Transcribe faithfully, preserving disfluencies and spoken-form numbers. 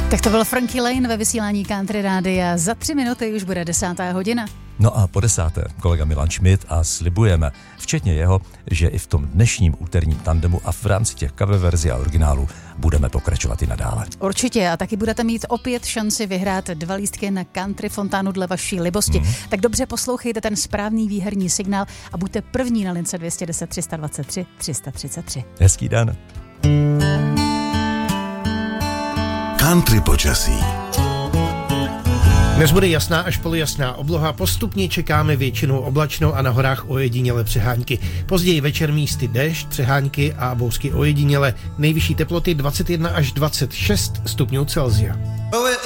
Tak to byl Frankie Laine ve vysílání Country Rádia. Za tři minuty už bude desátá hodina. No a po desáté kolega Milan Schmidt a slibujeme, včetně jeho, že i v tom dnešním úterním tandemu a v rámci těch cover verzí a originálů budeme pokračovat i nadále. Určitě a taky budete mít opět šanci vyhrát dva lístky na country fontánu dle vaší libosti. Mm. Tak dobře poslouchejte ten správný výherní signál a buďte první na lince dvě jedna nula tři dva tři tři tři tři. Hezký den. Country počasí. Dnes bude jasná až polojasná obloha, postupně čekáme většinou oblačnou a na horách ojedinělé přehánky. Později večer místy déšť, přehánky a bouřky ojedinělé. Nejvyšší teploty dvacet jedna až dvacet šest stupňů Celsia.